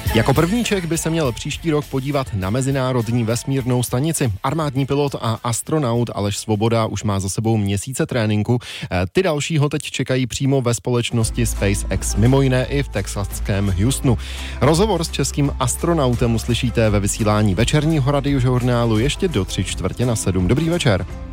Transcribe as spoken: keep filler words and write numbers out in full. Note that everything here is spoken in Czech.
Jako první Čech by se měl příští rok podívat na mezinárodní vesmírnou stanici. Armádní pilot a astronaut Aleš Svoboda už má za sebou měsíce tréninku. Ty další ho teď čekají přímo ve společnosti SpaceX, mimo jiné i v texaském Houstonu. Rozhovor s českým astronautem uslyšíte ve vysílání večerního radiožurnálu ještě do tři čtvrtě na sedm. Dobrý večer.